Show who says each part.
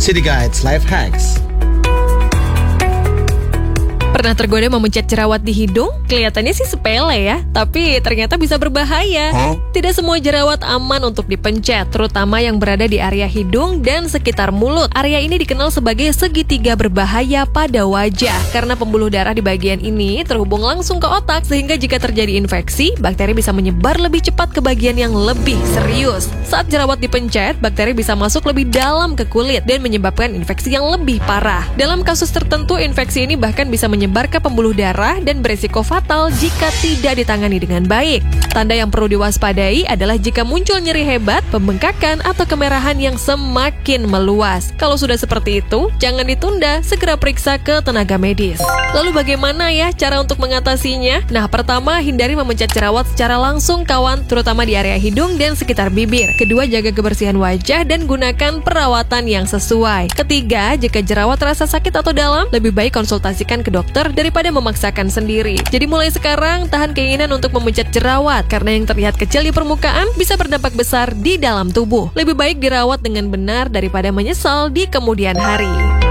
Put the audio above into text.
Speaker 1: City Guides Life Hacks.
Speaker 2: Pernah tergoda memencet jerawat di hidung? Kelihatannya sih sepele ya, tapi ternyata bisa berbahaya. Tidak semua jerawat aman untuk dipencet, terutama yang berada di area hidung dan sekitar mulut. Area ini dikenal sebagai segitiga berbahaya pada wajah, karena pembuluh darah di bagian ini terhubung langsung ke otak, sehingga jika terjadi infeksi, bakteri bisa menyebar lebih cepat ke bagian yang lebih serius. Saat jerawat dipencet, bakteri bisa masuk lebih dalam ke kulit dan menyebabkan infeksi yang lebih parah. Dalam kasus tertentu, infeksi ini bahkan bisa menyebar ke pembuluh darah dan berisiko fatal jika tidak ditangani dengan baik. Tanda yang perlu diwaspadai adalah jika muncul nyeri hebat, pembengkakan, atau kemerahan yang semakin meluas. Kalau sudah seperti itu, jangan ditunda, segera periksa ke tenaga medis. Lalu bagaimana ya cara untuk mengatasinya? Nah, pertama, hindari memencet jerawat secara langsung kawan, terutama di area hidung dan sekitar bibir. Kedua, jaga kebersihan wajah dan gunakan perawatan yang sesuai. Ketiga, jika jerawat terasa sakit atau dalam, lebih baik konsultasikan ke dokter daripada memaksakan sendiri. Jadi mulai sekarang, tahan keinginan untuk memencet jerawat, karena yang terlihat kecil di permukaan bisa berdampak besar di dalam tubuh. Lebih baik dirawat dengan benar daripada menyesal di kemudian hari.